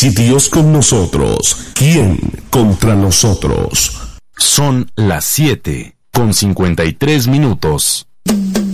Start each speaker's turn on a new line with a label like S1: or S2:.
S1: Si Dios con nosotros, ¿quién contra nosotros?
S2: Son las 7:53.